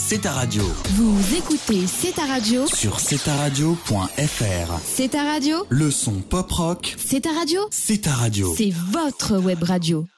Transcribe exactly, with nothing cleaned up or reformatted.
C'est ta radio. Vous écoutez C'est ta radio Sur c'est ta radio point f r. C'est ta radio Le son pop rock. C'est ta radio C'est ta radio. C'est votre web radio.